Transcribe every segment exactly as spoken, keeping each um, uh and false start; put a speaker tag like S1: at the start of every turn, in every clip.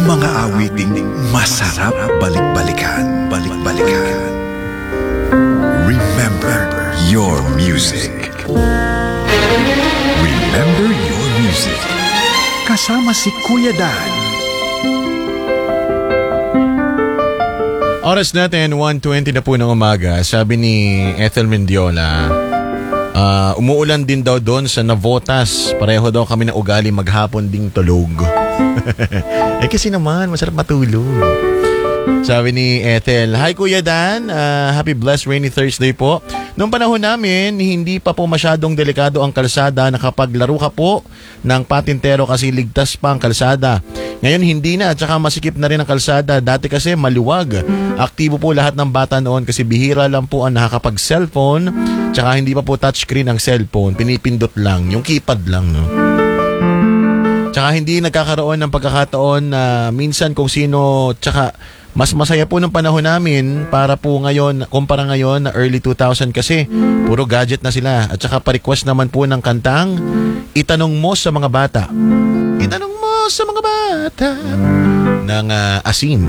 S1: Mga awiting masarap balik-balikan. Balik-balikan. Remember your music. Remember your music. Kasama si Kuya Dan.
S2: Oras natin, one twenty na po ng umaga. Sabi ni Ethel Mendiola, uh, umuulan din daw doon sa Navotas. Pareho daw kami na ugali maghapon ding tulog. Eh kasi naman, masarap matulog. Sabi ni Ethel, hi Kuya Dan, uh, happy blessed rainy Thursday po. Noong panahon namin, hindi pa po masyadong delikado ang kalsada. Nakapaglaro ka po ng patintero kasi ligtas pa ang kalsada. Ngayon hindi na, at saka masikip na rin ang kalsada. Dati kasi maluwag. Aktibo po lahat ng bata noon kasi bihira lang po ang nakakapag-cellphone. Tsaka hindi pa po touchscreen ang cellphone. Pinipindot lang, yung keypad lang, no? Tsaka hindi nagkakaroon ng pagkakataon na minsan kung sino, tsaka mas masaya po ng panahon namin para po ngayon, kumpara ngayon na early two thousand kasi puro gadget na sila. At saka pa-request naman po ng kantang Itanong Mo sa Mga Bata. Itanong Mo sa Mga Bata ng uh, Asin.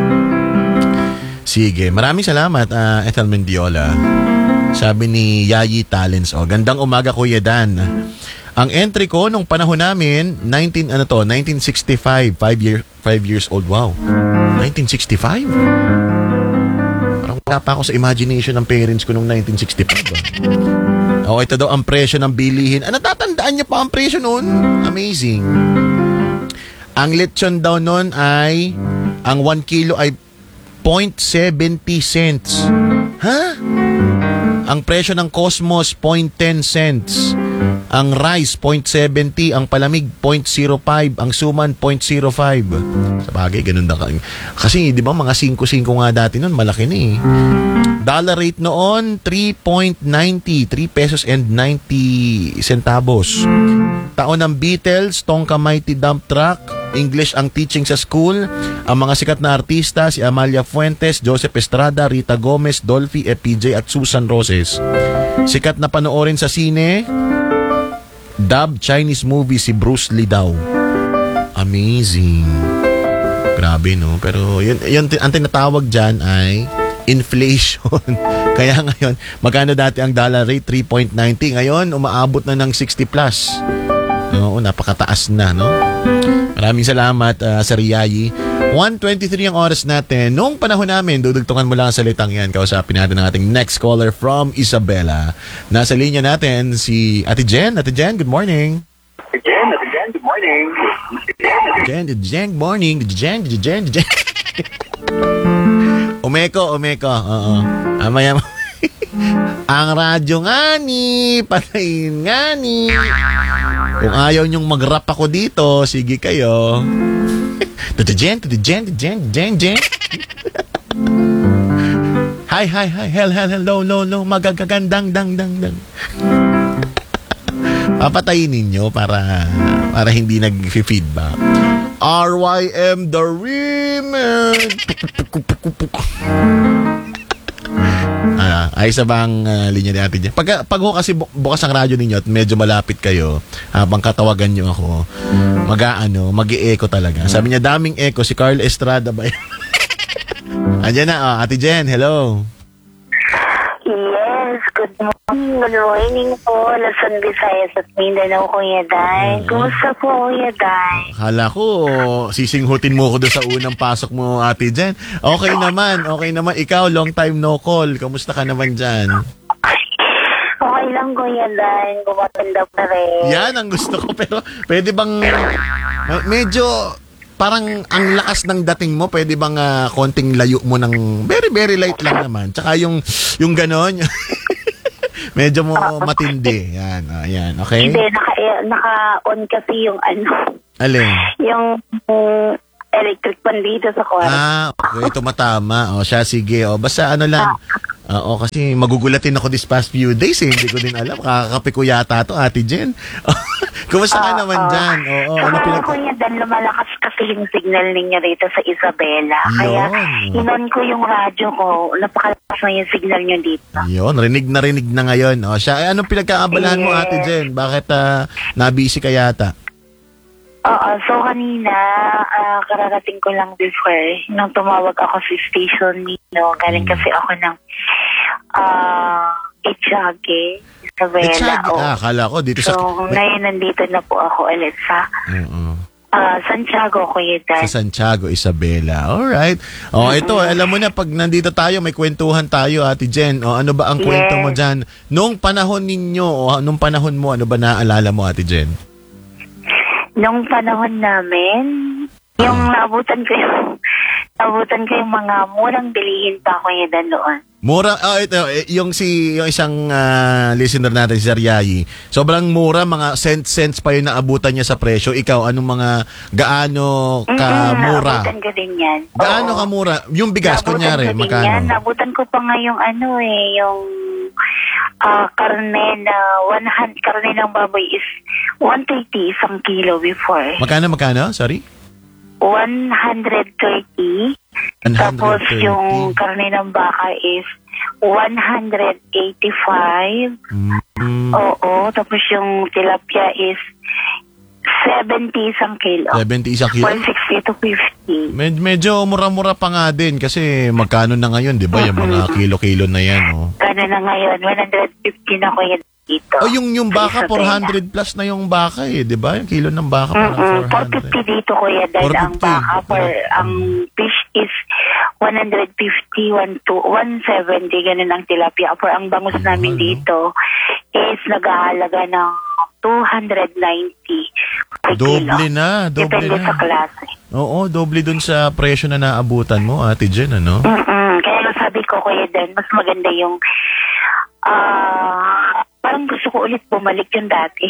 S2: Sige, maraming salamat uh, Ethel Mendiola. Sabi ni Yayi Talents, oh, gandang umaga Kuya Dan. Ang entry ko nung panahon namin, nineteen ano to, nineteen sixty-five, five year five years old. Wow. nineteen sixty-five? Parang wala pa ako sa imagination ng parents ko nung nineteen sixty-five. Oh, ito daw ang presyo ng bilihin. Ah, natatandaan niya pa ang presyo noon? Amazing. Ang lechon daw noon ay ang one kilo ay zero point seven zero cents. Ha? Ang presyo ng Cosmos zero point one zero cents. Ang rice, zero point seven zero. Ang palamig, zero point zero five. Ang suman, zero point zero five. Sa bagay, ganun na. Kasi, di ba, mga five five nga dati nun, malaki na eh. Dollar rate noon, three point nine zero. three pesos and ninety centavos. Taon ng Beatles, Tonka Mighty Dump Truck. English ang teaching sa school. Ang mga sikat na artista, si Amalia Fuentes, Joseph Estrada, Rita Gomez, Dolphy, E P J at Susan Roses. Sikat na panoorin sa sine, dub Chinese movie si Bruce Lee daw. Amazing. Grabe, no? Pero yun, yun ang tinatawag dyan ay inflation. Kaya ngayon, magkano dati ang dollar rate? three point nine zero. Ngayon, umaabot na ng sixty plus. Oo, napakataas na, no? Maraming salamat, uh, Sir Yayi. one twenty-three ang oras natin. Noong panahon namin, dudugtungan mo lang ang salitang yan. Kausapin natin ang ating next caller from Isabela. Nasa linya natin si Ate Jen. Ate Jen, good morning.
S3: Ate Jen, Ate Jen, good morning.
S2: Jen, Ate Jen, good morning. Ate Jen, Ate Jen, Ate Jen. Umeko, umeko. Oo. Amaya mo. Ang radyo nga ni, patayin nga ni. Kung ayaw nyong mag-rap ako dito, sige kayo. To the Jen, to the Jen, to Jen, Jen, Jen. Hi, hi, hi, hell, hell, hello, low, low, magagagandang, dang, dang, dang. Papatayin ninyo para, para hindi nag-feedback. R Y M the Remix. Ah, ayos na ba ang uh, linya ni Ate Jen? Pag, pag ho kasi bu- bukas ang radyo ninyo at medyo malapit kayo, habang katawagan nyo ako, mag-aano, mag-i-echo talaga. Sabi niya, daming echo. Si Carl Estrada ba? Andiyan na, oh, Ate Jen, hello.
S4: Yes, good morning. Good morning po. Luzon, Visayas at Mindanao, Kuya Day. Kumusta po, Kuya Day?
S2: Hala ko, sisinghutin mo ko doon sa unang pasok mo, Ate Jen. Okay naman, okay naman. Ikaw, long time no call. Kamusta ka naman dyan?
S4: Okay lang, Kuya Day. Gumaganda pa rin.
S2: Yan ang gusto ko. Pero pwede bang medyo parang ang lakas ng dating mo, pwede bang uh, konting layo mo ng very very light lang naman. Tsaka yung yung ganon, medyo mo matindi. Yan, uh, yan, okay?
S4: Hindi, naka, naka-on kasi yung ano.
S2: Alin?
S4: Yung um, electric pan dito sa kwarto.
S2: Ah, okay, tumatama. O siya, sige. O, basta ano lang. Oo, kasi magugulatin ako this past few days eh. Hindi ko din alam. Kakakape ko yata to, Ate Jen. Kumusta ka
S4: uh,
S2: naman uh, dyan? Oo,
S4: ano
S2: pinag-
S4: ko niya, dan lumalakas kasi yung signal ninyo rito sa Isabela. Kaya inon ko yung radyo ko. Napakalakas na yung signal nyo dito.
S2: Yun, rinig na rinig na ngayon. O siya, anong pinagkaabalahan mo, Ate Jen? Bakit uh, nabisi ka yata?
S4: Oo, so kanina, ah, kararating ko lang before, nung tumawag ako sa station nino, galing
S2: Hmm.
S4: kasi ako ng ah Itchage, Isabela.
S2: Echag,
S4: oo.
S2: ah, akala ko dito
S4: So,
S2: sa...
S4: ngayon nandito na po ako ulit sa
S2: Oo.
S4: ah, Santiago, Kuya Dan.
S2: Sa Santiago, Isabela. Alright. O, ito, alam mo na, pag nandito tayo, may kwentuhan tayo, Ate Jen. O, ano ba ang kwento
S4: Yes.
S2: mo dyan? Nung panahon ninyo, o nung panahon mo, ano ba naaalala mo, Ate Jen?
S4: Nung panahon namin, yung naabutan ko yung, naabutan ko yung mga murang bilihin pa, Kuya Dan, noon.
S2: Mura, ah, ito, eh, yung si, yung isang ah, listener natin, si Sir Yayi, sobrang mura, mga cent cents pa yung naabutan niya sa presyo. Ikaw, anong mga, gaano ka
S4: Mm,
S2: mura?
S4: Naabutan ko din yan.
S2: Gaano
S4: Oo.
S2: ka mura? Yung bigas,
S4: Naabutan
S2: kunyari,
S4: ko din yan.
S2: magkano?
S4: Naabutan ko pa nga yung ano eh, yung ah karne na one hundred, karne ng baboy is one thirty isang kilo before.
S2: Magkano, magkano? Sorry?
S4: one thirty. Tapos
S2: one thirty.
S4: yung karne ng baka is one eighty-five.
S2: Mm,
S4: Oo. Tapos yung tilapia is seventy isang kilo.
S2: seventy isang kilo?
S4: one sixty to fifty.
S2: Med- medyo mura-mura pa nga din kasi magkano na ngayon, 'di ba? Yung mga kilo-kilo na 'yan, oh.
S4: Kano na ngayon? one fifty na ko yan dito.
S2: Oh, yung yung baka
S4: Sa
S2: four
S4: Isabela.
S2: hundred plus na yung baka eh, 'di ba? Yung kilo ng baka parang
S4: Mm-mm,
S2: four
S4: four fifty
S2: hundred.
S4: dito kuya dahil
S2: four
S4: ang
S2: fifty.
S4: baka for ang fish is one fifty, one to one seventy ganun ang tilapia. For ang bangus namin
S2: no?
S4: dito is nag-aalaga ng two ninety per
S2: Doble
S4: kilo.
S2: na, doble
S4: Depende sa
S2: na.
S4: klase.
S2: Oo, doble dun sa presyo na naabutan mo, Ate Jen, ano?
S4: Mm-mm, kaya nga sabi ko kuya Dan, mas maganda yung ah parang gusto ko ulit bumalik yung dati.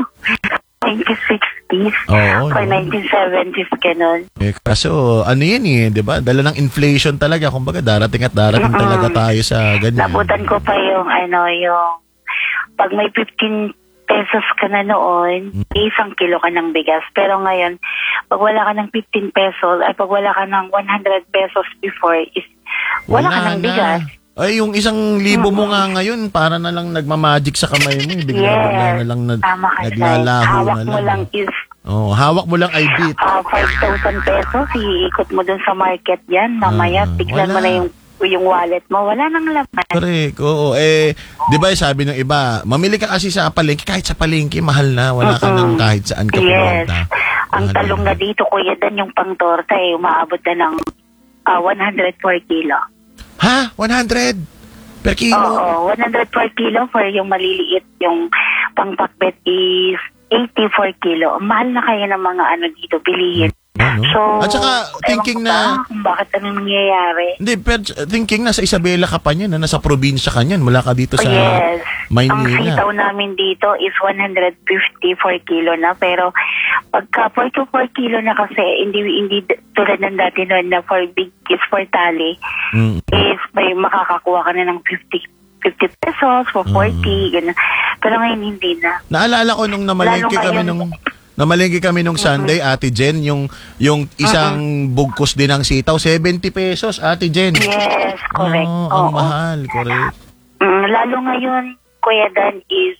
S4: nineteen sixties
S2: Oo,
S4: or
S2: no?
S4: nineteen seventies ganun.
S2: Eh, kaso, ano yan eh, 'di ba? Dala ng inflation talaga. Kumbaga, darating at darating
S4: Mm-mm.
S2: talaga tayo sa ganyan.
S4: Nabutan ko pa yung ano, yung pag may fifteen pesos ka na noon, isang kilo ka ng bigas. Pero ngayon, pag wala ka ng fifteen pesos, ay pag wala ka ng one hundred pesos before, is wala, ka ng
S2: na.
S4: bigas.
S2: Ay, yung isang libo mo nga ngayon, para na lang nagmamagic sa kamay mo. eh. Bigla-bigla
S4: Yes.
S2: na lang nag,
S4: Tama ka, Sai.
S2: naglalaho
S4: Hawak
S2: na
S4: mo
S2: lang.
S4: lang is
S2: Oh, hawak mo lang ay beat.
S4: uh, five thousand pesos, iikot mo dun sa market yan. Mamaya,
S2: Ah,
S4: tignan mo
S2: wala.
S4: na yung yung wallet mo. Wala nang laman.
S2: Correct. Oo. Eh, di ba sabi ng iba, mamili ka kasi sa palengke, kahit sa palengke, mahal na. Wala ka
S4: Mm-mm.
S2: nang kahit saan ka
S4: Yes.
S2: pumunta.
S4: Ang
S2: Mahal
S4: talong na dito, Kuya Dan, yung pang torta eh, umaabot na ng ah, one hundred four kilo.
S2: Ha? one hundred? Per kilo?
S4: Oo, one hundred four kilo for yung maliliit, yung pang pakbet is eighty-four kilo. Mahal na kaya ng mga ano dito, bilihin.
S2: Ano?
S4: So,
S2: At saka,
S4: ewan
S2: thinking
S4: ko
S2: na...
S4: ba kung bakit ano nangyayari.
S2: Hindi, pero thinking na sa Isabela ka pa niyan, na nasa probinsya ka niyan, mula ka dito
S4: Oh,
S2: sa
S4: yes. Ang
S2: Maynila.
S4: sitaw namin dito is one hundred fifty-four kilo na. Pero pagka forty-four kilo na kasi, hindi hindi tulad ng dati noon na for big is for tali,
S2: Mm.
S4: is may makakakuha ka na ng fifty pesos for forty, ganun. Pero ngayon hindi na.
S2: Naalala ko nung namalengke
S4: Lalo
S2: kami
S4: ngayon.
S2: nung namalengke kami nung Sunday, Ate Jen, yung yung isang bugkos din ng sitaw, seventy pesos, Ate Jen.
S4: Yes, correct.
S2: Oo, ang
S4: Oo.
S2: mahal, correct.
S4: Mm, lalo ngayon, Kuya Dan, is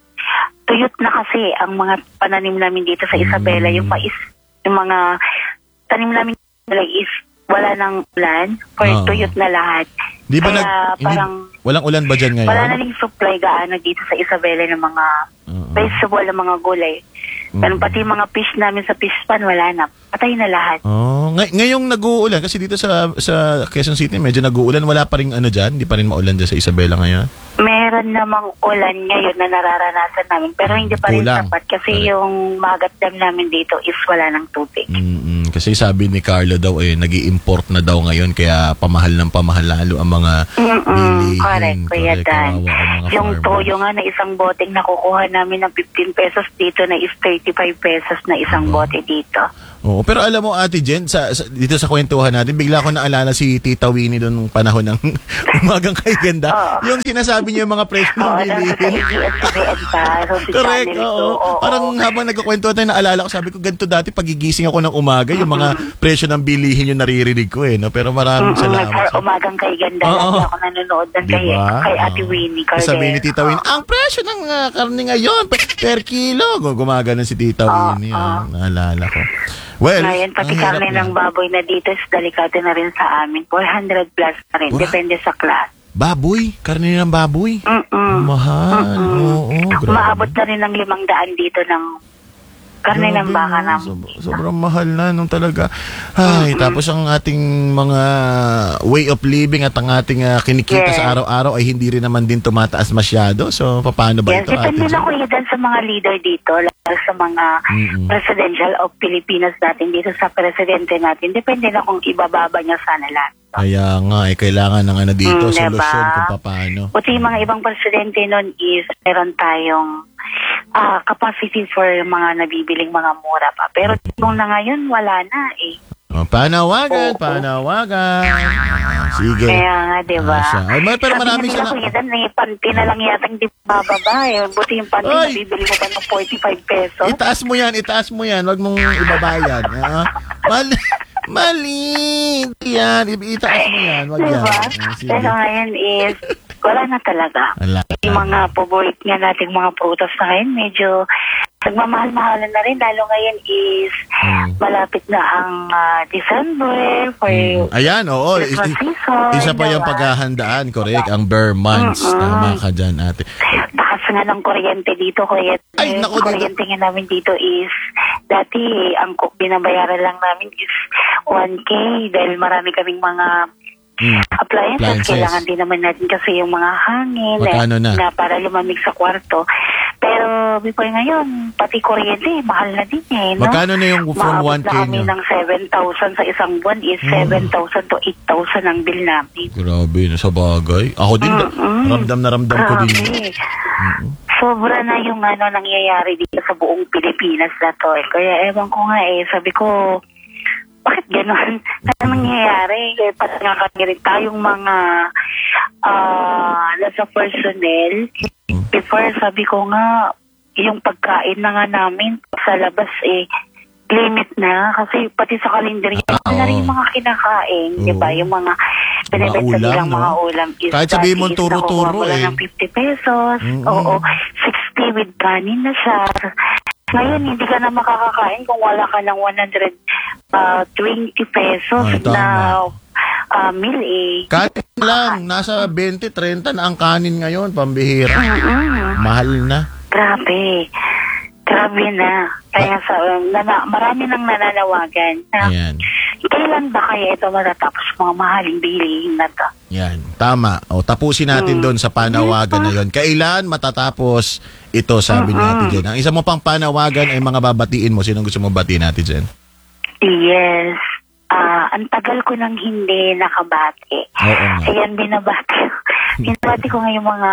S4: tuyot na kasi ang mga pananim namin dito sa Isabela.
S2: Mm.
S4: Yung mais, yung mga tanim namin like, is wala nang ulan for
S2: Oo.
S4: tuyot na lahat.
S2: Di ba
S4: Kaya
S2: nag, hindi,
S4: parang
S2: walang ulan ba dyan ngayon?
S4: wala na rin supply gaano dito sa Isabela ng mga
S2: Oo.
S4: vegetable, ng mga gulay. Pero
S2: Mm.
S4: pati mga fish namin sa fish pan, wala na. Patay na lahat.
S2: Oh, ngay- ngayong nag-uulan kasi dito sa sa Quezon City medyo nag-uulan, wala pa ring ano diyan, hindi pa rin maulan diyan sa Isabela ngayon.
S4: Meron namang ulan ngayon na nararanasan namin pero hindi pa rin
S2: Kulang.
S4: sapat kasi
S2: Correct.
S4: yung magat dam namin dito is wala ng tubig.
S2: Mm, kasi sabi ni Carlo daw eh nag-i-import na daw ngayon kaya pamahal ng pamahal lalo ang mga
S4: Mm-mm,
S2: bilihin.
S4: correct, Kuya
S2: Correct,
S4: Dan.
S2: kawawa ang mga
S4: Yung
S2: farmers.
S4: toyo nga na isang boteng nakukuha namin ng fifteen pesos dito na is thirty-five pesos na isang
S2: Aba.
S4: bote dito.
S2: Oo, pero alam mo Ate Jen, sa, sa, dito sa kwentuhan natin, bigla ko naalala si Tita Winnie doon nung panahon ng umagang kay ganda.
S4: Oo.
S2: Yung sinasabi niya yung mga presyo ng
S4: Oo,
S2: bilihin.
S4: nasa A B S C B N pa.
S2: Correct, oo. Parang habang nagkakwentuhan tayo, naalala ko, sabi ko, ganito dati, pagigising ako ng umaga, yung mga presyo ng bilihin yung naririnig ko eh. No? Pero maraming salamat.
S4: Sa umagang kay ganda,
S2: Oo.
S4: lagi ako nanonood ng kay,
S2: Diba?
S4: kay Ate
S2: Oo.
S4: Winnie.
S2: Sabi ni
S4: Cardero.
S2: Tita Winnie, ang presyo ng uh, karne ngayon, per, per kilo. Gumagana si Tita
S4: Oo,
S2: Winnie.
S4: oo.
S2: ah, Naalala ko. Well,
S4: Ngayon, pati
S2: ang hirap
S4: karne
S2: na.
S4: ng baboy na dito is delikado na rin sa amin. four hundred plus na rin.
S2: Wow.
S4: Depende sa class.
S2: Baboy? Karne ng baboy?
S4: Mm-mm.
S2: Mahal.
S4: Mm-mm.
S2: Oo, grabe.
S4: Umaabot na rin ng limang daan dito ng karne ng
S2: Grabe,
S4: baka
S2: no?
S4: na.
S2: Sob- sobrang mahal na nung talaga. Ay, tapos ang ating mga way of living at ang ating ah, kinikita
S4: Yes.
S2: sa araw-araw ay hindi rin naman din tumataas masyado. So, paano ba
S4: Yes,
S2: ito, Ate
S4: depende
S2: Jen?
S4: na kuya dyan sa mga leader dito, lalo sa mga
S2: Mm-mm.
S4: presidential of Pilipinas natin, dito sa presidente natin. Depende na kung ibababa niya sana lahat.
S2: Kaya nga, eh, kailangan ng ano dito,
S4: Mm, diba?
S2: solusyon kung paano.
S4: Buti yung mga ibang presidente nun is meron tayong ah, capacity for mga nabibiling mga mura pa. Pero kung na ngayon, wala na eh.
S2: Oh, panawagan,
S4: Oo.
S2: panawagan. Sige.
S4: Kaya nga, di ba?
S2: Ah, siya. Ay, may- pero marami siya
S4: Sabi
S2: na...
S4: nila, kuya, may panty na lang yatang di bababa eh. Buti yung panty,
S2: Oy!
S4: nabibili mo pa ng forty-five pesos.
S2: Itaas mo yan, itaas mo yan. Huwag mong ibabayan. Ah, mali. Mali. Yan. I- Itaas mo yan. Huwag yan.
S4: Diba?
S2: Ah, sige.
S4: Pero ngayon is, wala na talaga.
S2: Wala.
S4: Yung mga paborit nga nating mga prutas na ngayon, medyo nagmamahal-mahalan na rin. Lalo ngayon is,
S2: Hmm.
S4: malapit na ang ah, December for
S2: Ayan, oo. Is-
S4: Christmas
S2: is-
S4: season.
S2: isa pa yung
S4: diba?
S2: paghahandaan. Correct. Ang bare months.
S4: Mm-mm.
S2: Tama ka dyan, ate.
S4: Takas nga ng kuryente dito, kuya.
S2: Ay,
S4: Eh,
S2: naku,
S4: yung kuryente nga namin dito is, dati, ang ku- binabayaran lang namin is one K dahil marami kaming mga
S2: Hmm.
S4: appliances.
S2: Appliances.
S4: Kailangan din naman natin kasi yung mga hangin
S2: Magkano na?
S4: na para lumamig sa kwarto. Pero before ngayon, pati kuryente, mahal na din eh. No?
S2: Magkano na yung from
S4: Maabot
S2: one K
S4: na kami
S2: nyo?
S4: ng seven thousand sa isang buwan is
S2: Hmm.
S4: seven thousand to eight thousand ang bill namin.
S2: Grabe, no, sa bagay. Ako din,
S4: Mm-mm.
S2: ramdam na ramdam ko din.
S4: Grabe. Sobra na yung ano nangyayari dito sa buong Pilipinas na to. Eh. Kaya ewan ko nga eh, sabi ko, bakit gano'n? Ano nangyayari? Eh, pati nga kami rin tayong mga ah nasa personnel. Before, sabi ko nga, yung pagkain na nga namin sa labas eh, limit na. Kasi pati sa kalendaryo,
S2: Ah,
S4: na rin
S2: oo.
S4: yung mga kinakain.
S2: Oo.
S4: Di ba? Yung mga binibenta
S2: ulam,
S4: nilang
S2: no?
S4: mga ulam is
S2: Kahit sabihin mo
S4: dati is
S2: turo-turo
S4: nakukuha mo lang
S2: eh.
S4: ng fifty pesos.
S2: Mm-mm.
S4: Oo, sixty with kanin na siya. Ngayon, hindi ka na makakakain kung wala ka ng one hundred twenty pesos
S2: Ay, tama.
S4: na ah, meal eh.
S2: Kanin lang, nasa twenty, thirty na ang kanin ngayon, pambihira.
S4: Mm-mm.
S2: Mahal na.
S4: Grabe. Grabe na. Kaya sa, um, nana, marami nang nananawagan na
S2: Ayan.
S4: kailan ba kaya ito matatapos mga mahaling bilihin na to?
S2: Yan, tama. O, tapusin natin
S4: Mm.
S2: doon sa panawagan na yon. Kailan matatapos ito, sabi ni Ate Jen. Ang isa mo pang panawagan ay mga babatiin mo. Sinong gusto mo batiin, Ate Jen?
S4: Yes. Ah, ang tagal ko nang hindi nakabati.
S2: Oo nga.
S4: Ayan, binabati. binabati ko ngayong mga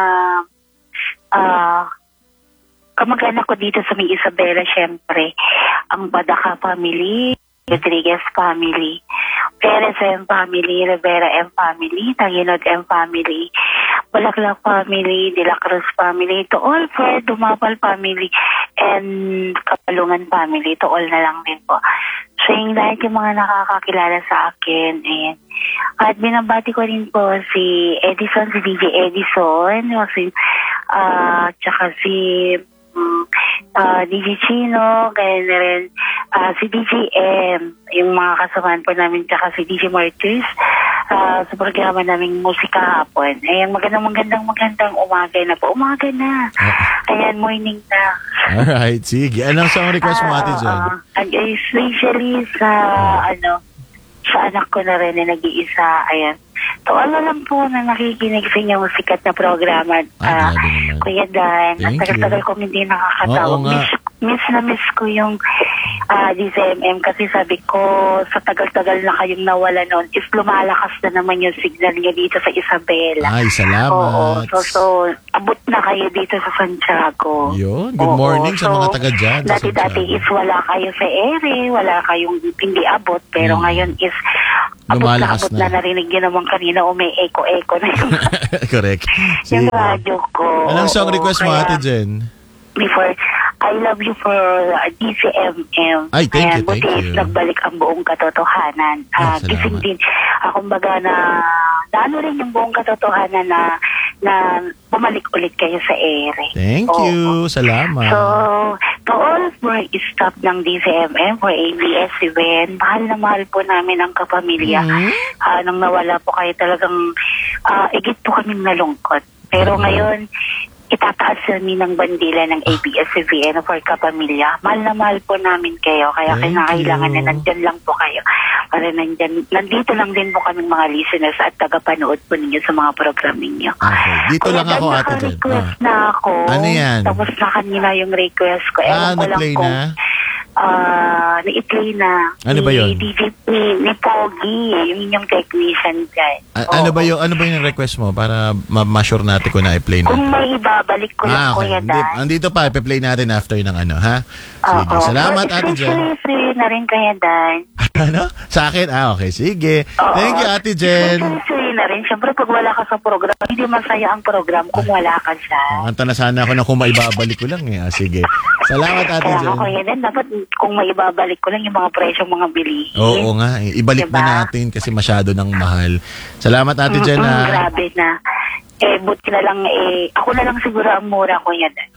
S4: ah kamag-anak ko dito sa may Isabela, syempre. Ang Badaka family, Rodriguez family, Perez M family, Rivera M family, Tanginod M family, Balaklak family, De La Cruz family, to all for Dumapal family, and Kapalungan family, to all na lang din po. So, yung lahat yung mga nakakakilala sa akin, ayan. At binabati ko rin po si Edison, si D J Edison, si, ah, tsaka si um, uh, D J Chino, kaya na rin uh, si D J M, yung mga kasamahan po namin, tsaka si D J Martis, uh, sa programa naming musika hapon. Ayan, magandang magandang magandang umaga na po. Umaga na. Ayan, morning na.
S2: Alright, sige. Anong song request mo, Ate Jen?
S4: Ah, and especially sa, ano, sa anak ko na rin na nag-iisa, ayan. To all na lang po na nakikinig sa inyong sikat na programa.
S2: Ah,
S4: Ah,
S2: grabe naman.
S4: Kuya Dan,
S2: Thank
S4: ang tagal-tagal
S2: you.
S4: ko hindi nakakatawag.
S2: Oo nga.
S4: Miss, miss na miss ko yung ah, D C M M kasi sabi ko sa tagal-tagal na kayong nawala noon is lumalakas na naman yung signal niyo dito sa Isabela.
S2: Ay, salamat.
S4: Oo, so, so abot na kayo dito sa Santiago.
S2: Yun, good
S4: Oo,
S2: morning sa
S4: so,
S2: mga taga dyan. sa
S4: Dati-dati
S2: Santiago.
S4: is wala kayo sa ere, wala kayong hindi abot, pero
S2: Hmm.
S4: ngayon is abot na
S2: Lumalakas
S4: abot
S2: na.
S4: na. Narinig nyo naman kanina o may echo-echo na yung,
S2: Correct.
S4: yung
S2: Sige.
S4: radyo ko.
S2: Anong song
S4: Oo,
S2: request mo,
S4: kaya
S2: Ate Jen?
S4: Before, I love you for uh, D C M M.
S2: Ay, thank you,
S4: Ayan,
S2: thank
S4: buti
S2: you.
S4: nagbalik ang buong katotohanan.
S2: Ah,
S4: Ah, gising
S2: salamat.
S4: din. Ako kumbaga na, na ano rin yung buong katotohanan na, na bumalik ulit kayo sa ere.
S2: Thank
S4: Oo.
S2: you. Salamat.
S4: So, to all for staff ng D C M M, for A B S-CBN, mahal na mahal po namin ang kapamilya.
S2: Mhm.
S4: Ah, nung nawala po kayo talagang, ah, igit po kaming nalungkot. Pero
S2: Mhm.
S4: ngayon, itataas namin ng bandila ng A B S-C B N for kapamilya. Mahal na mahal po namin kayo, kaya
S2: Thank
S4: kinakailangan
S2: you.
S4: na nandyan lang po kayo. Para nandyan, nandito lang din po kaming mga listeners at tagapanood po ninyo sa mga program ninyo.
S2: Okay. Dito lang
S4: Kaya
S2: ako,
S4: dahil
S2: Ate Jen.
S4: naka-request
S2: Ah.
S4: na ako.
S2: Ano yan?
S4: Tapos na kanina yung request ko. Ewan
S2: Ah,
S4: ko lang
S2: na-play
S4: kung,
S2: na?
S4: ah, na-play na.
S2: Ano ba yun?
S4: Ni, D J, ni, ni Pogi, yun yung technician dyan.
S2: A- ano
S4: Oo.
S2: ba yung ano ba yung request mo para ma-sure natin kung na-play na?
S4: Kung may ibabalik ko lang,
S2: Ah, okay.
S4: Kuya
S2: Hindi,
S4: Dan.
S2: andito pa, i-play natin after ng ano, ha? Sige,
S4: Oo.
S2: salamat,
S4: Pero
S2: Ate Jen.
S4: especially sa'yo na rin, Kuya Dan.
S2: Ano? Sa akin? Ah, okay. Sige.
S4: Oo.
S2: Thank you, Ate Jen.
S4: Especially sa'yo na rin. Siyempre, pag wala ka sa program, hindi masaya ang program kung wala ka dyan.
S2: Kanta na sana ako na kung maibabalik ko lang eh. Ah, sige. Salamat, Ate
S4: Kaya
S2: Jen.
S4: ako, Kuya Dan, dapat kung may ibabalik ko lang yung mga presyong mga bilihin.
S2: Oo nga. eh. Ibalik
S4: Diba?
S2: na natin kasi masyado nang mahal. Salamat, Ate Jen.
S4: Mm-mm,
S2: ah.
S4: grabe na. Eh, buti na lang, eh, ako na lang siguro ang mura, Kuya Dan.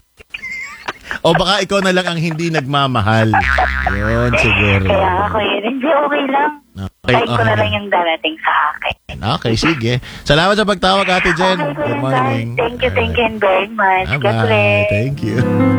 S2: O baka ikaw na lang ang hindi nagmamahal. Yun, siguro.
S4: Kaya ako yun, hindi okay lang.
S2: Okay,
S4: Kahit ko na
S2: okay.
S4: lang yung darating sa akin.
S2: Okay, sige. Salamat sa pagtawag, Ate Jen.
S4: Okay, Kuya
S2: Good morning.
S4: Dan. Thank you, thank you very much. God
S2: Bye-bye.
S4: bless.
S2: Thank you.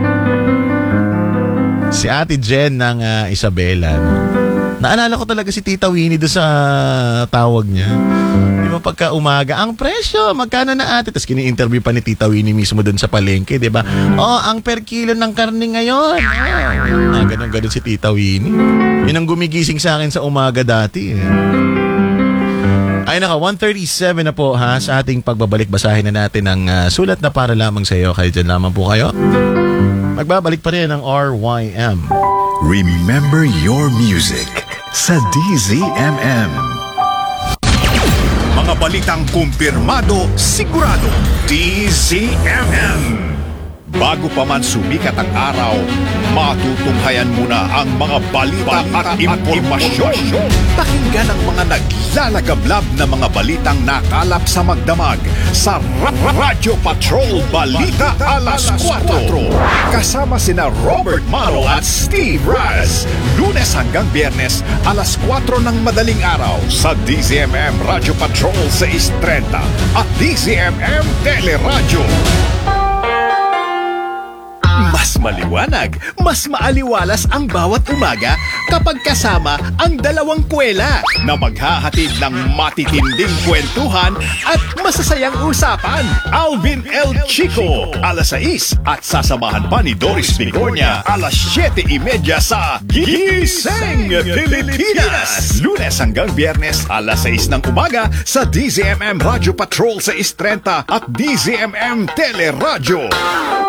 S2: Si Ate Jen ng ah, Isabela. No? Naalala ko talaga si Tita Winnie doon sa tawag niya. Di ba pagka umaga, ang presyo, magkano na ate? Tapos kini-interview pa ni Tita Winnie mismo doon sa palengke, di ba? Oh, ang per kilo ng karne ngayon. Oh, ah, ganun-ganun si Tita Winnie. Yun ang gumigising sa akin sa umaga dati. Eh. Ay naka, one thirty-seven na po ha sa ating pagbabalik. Basahin na natin ang ah, sulat na para lamang sa iyo. Kayo dyan lamang po kayo. Magbabalik pa rin ang R Y M.
S1: Remember your music sa D Z M M.
S5: Mga balitang kumpirmado, sigurado, D Z M M. Bago pa man sumikat ang araw, matutunghayan muna ang mga balita at impormasyon. Pakinggan ang mga naglalagablab na mga balitang nakalap sa magdamag sa Ra- Ra- Radyo Patrol Balita Alas kwatro. Kasama sina Robert Maro at Steve Raz. Lunes hanggang Biyernes, alas kwatro ng madaling araw sa D Z M M Radyo Patrol six thirty at D Z M M Teleradyo. Mas maliwanag, mas maaliwalas ang bawat umaga kapag kasama ang dalawang kwela na maghahatid ng matitinding kwentuhan at masasayang usapan. Alvin L. Chico, alas sais at sasamahan pa ni Doris Bigornia, alas siyete trenta sa Gising Pilipinas. Lunes hanggang Biyernes, alas sais ng umaga sa D Z M M Radio Patrol six thirty at D Z M M Teleradyo.